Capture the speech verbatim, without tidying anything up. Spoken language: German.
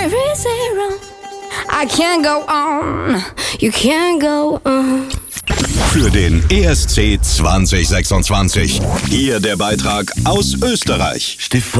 zero zero. I can't go on, you can't go on. Für den E S C zwanzig sechsundzwanzig. Hier der Beitrag aus Österreich.